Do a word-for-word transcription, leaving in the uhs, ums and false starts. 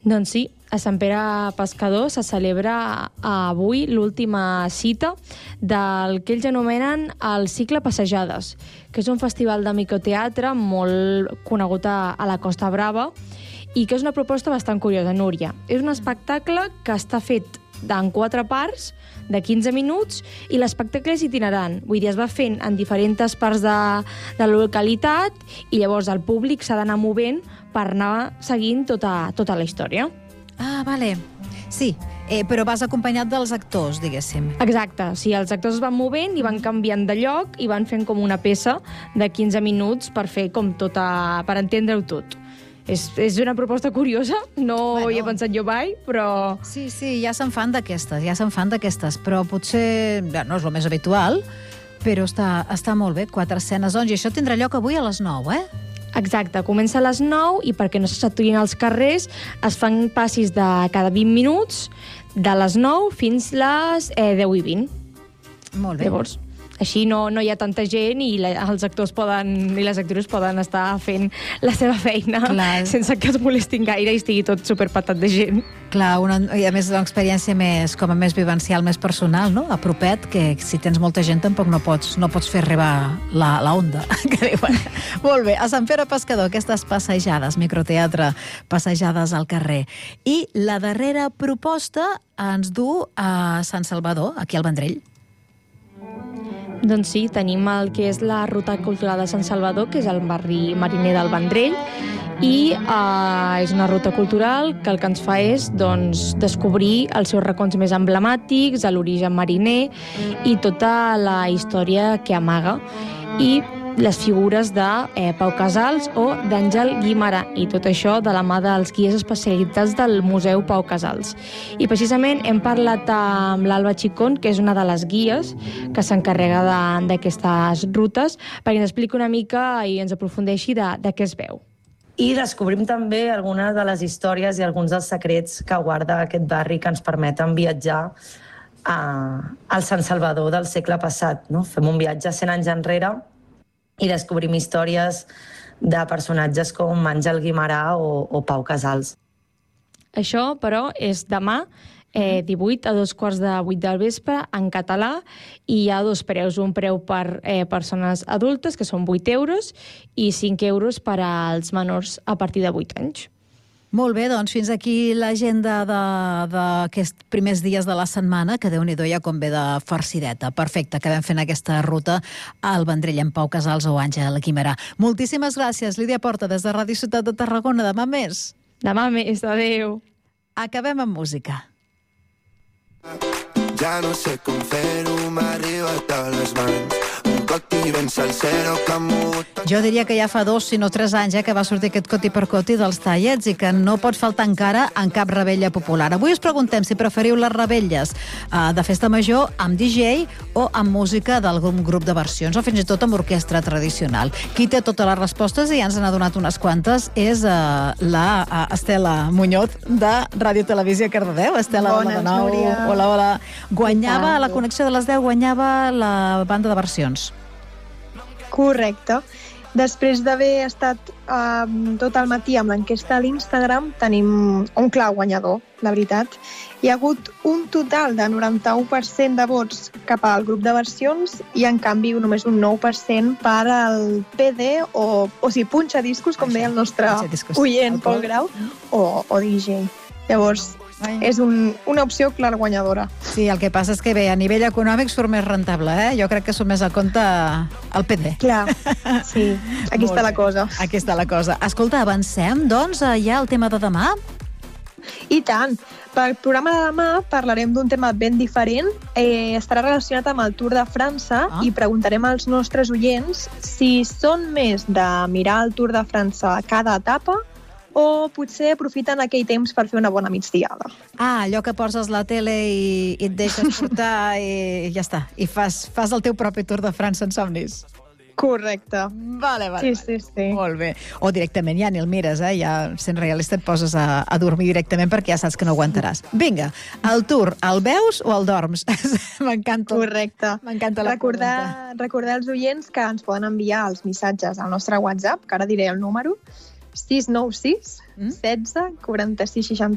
Doncs sí, a Sant Pere Pescador se celebra avui l'última cita del que ells anomenen el cicle Passejades, que és un festival de microteatre molt conegut a, a la Costa Brava i que és una proposta bastant curiosa, Núria. És un espectacle que està fet en quatre parts, de quinze minuts, i l'espectacle és itinerant. Vull dir, es va fent en diferents parts de, de la localitat i llavors el públic s'ha d'anar movent per anar seguint tota, tota la història. Ah, vale. Sí, eh, però vas acompanyat dels actors, diguéssim. Exacte, sí, els actors es van movent i van canviant de lloc i van fent com una peça de quinze minuts per fer com tota... per entendre-ho tot. És, és una proposta curiosa, no bueno. hi he pensat jo mai, però... Sí, sí, ja se'n fan d'aquestes, ja se'n fan d'aquestes, però potser no és el més habitual, però està, està molt bé, quatre escenes, doncs, i això tindrà lloc avui a les nou, eh? Exacte, comença a les nou i perquè no se saturin els carrers es fan passis de cada vint minuts, de les nou fins les eh, deu i vint. Molt bé. Llavors, així no, no hi ha tanta gent i la, els actors poden, i les actrius poden estar fent la seva feina Clar. sense que es molestin gaire i estigui tot superpatat de gent. Clar, una, i a més una experiència més, com a més vivencial, més personal, no? A propet, que si tens molta gent tampoc no pots, no pots fer arribar la, la onda, que diuen. Molt bé, a Sant Pere Pescador, aquestes passejades, microteatre, passejades al carrer. I la darrera proposta ens du a Sant Salvador, aquí al Vendrell. Doncs sí, tenim el que és la Ruta Cultural de Sant Salvador, que és el barri mariner del Vendrell, i eh, és una ruta cultural que el que ens fa és doncs, descobrir els seus racons més emblemàtics, l'origen mariner i tota la història que amaga. I les figures de eh, Pau Casals o d'Àngel Guimerà, i tot això de la mà dels guies especialitzats del Museu Pau Casals. I precisament hem parlat amb l'Alba Chicón, que és una de les guies que s'encarrega d'aquestes rutes, perquè ens expliqui una mica i ens aprofundeixi de, de què es veu. I descobrim també algunes de les històries i alguns dels secrets que guarda aquest barri que ens permeten viatjar a, al Sant Salvador del segle passat. No? Fem un viatge cent anys enrere i descobrim històries de personatges com Àngel Guimerà o, o Pau Casals. Això, però, és demà, eh, divuit a dos quarts de vuit del vespre, en català, i hi ha dos preus. Un preu per eh, persones adultes, que són vuit euros, i cinc euros per als menors a partir de vuit anys. Molt bé, doncs fins aquí l'agenda d'aquests primers dies de la setmana, que Déu-n'hi-do ja com ve de farcideta. Perfecte, acabem fent aquesta ruta al Vendrell amb Pau Casals o Àngel Guimerà. Moltíssimes gràcies, Lídia Porta, des de Ràdio Ciutat de Tarragona. Demà més. Demà més, adéu. Acabem amb música. Ja no sé com fer-ho, m'ha arribat a les mans. Coti ben salsero que ha mogut... Jo diria que ja fa dos, si no tres anys, eh, que va sortir aquest coti per coti dels tallets i que no pot faltar encara en cap rebella popular. Avui us preguntem si preferiu les rebelles eh, de festa major amb D J o amb música d'algun grup de versions o fins i tot amb orquestra tradicional. Qui té totes les respostes, i ja ens n'ha donat unes quantes, és eh, la eh, Estela Muñoz de Ràdio Televisió Cardedeu. Estela, Bones, hola de nou. Núria. Hola, hola. Guanyava a la connexió de les deu, guanyava la banda de versions. Correcte. Després d'haver estat um, tot el matí amb l'enquesta a l'Instagram, tenim un clar guanyador, la veritat. Hi ha hagut un total de noranta-u per cent de vots cap al grup de versions i, en canvi, només un nou per cent per al P D o, o sigui, punxa discos, com deia el nostre oient, Pol Grau, o, o D J. Llavors, Ai. és un, una opció clara guanyadora. Sí, el que passa és que bé, a nivell econòmic surt més rentable, eh? Jo crec que surt més a compte el P D. Clar, sí, aquí està la cosa. Aquí està la cosa. Escolta, avancem, doncs, ja al tema de demà? I tant. Per el programa de demà parlarem d'un tema ben diferent. Eh, estarà relacionat amb el Tour de França ah. i preguntarem als nostres oients si són més de mirar el Tour de França a cada etapa o potser aprofiten aquell temps per fer una bona migdiada. Ah, allò que poses la tele i, i et deixes portar i ja està. I fas, fas el teu propi Tour de França en somnis. Correcte. Vale, vale. Sí, sí, sí. Molt bé. O directament ja ni el mires, eh? Ja, sent realista, et poses a, a dormir directament perquè ja saps que no aguantaràs. Vinga, el Tour, el veus o el dorms? M'encanta. Correcte. M'encanta la recordar, pregunta. Recordar als oients que ens poden enviar els missatges al nostre WhatsApp, que ara diré el número, sis nou sis setze quaranta-sis seixanta